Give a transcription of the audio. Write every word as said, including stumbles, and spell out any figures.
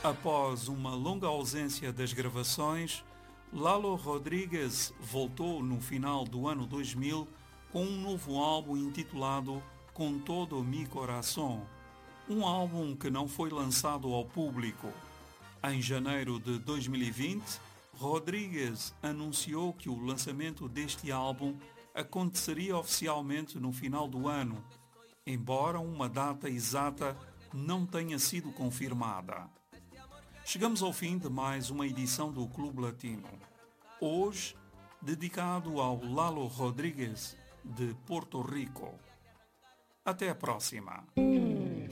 Após uma longa ausência das gravações, Lalo Rodrigues voltou no final do ano dois mil com um novo álbum intitulado Com Todo Mi Corazón, um álbum que não foi lançado ao público. Em janeiro de dois mil e vinte, Rodrigues anunciou que o lançamento deste álbum aconteceria oficialmente no final do ano, embora uma data exata não tenha sido confirmada. Chegamos ao fim de mais uma edição do Clube Latino. Hoje, dedicado ao Lalo Rodrigues, de Porto Rico. Até a próxima.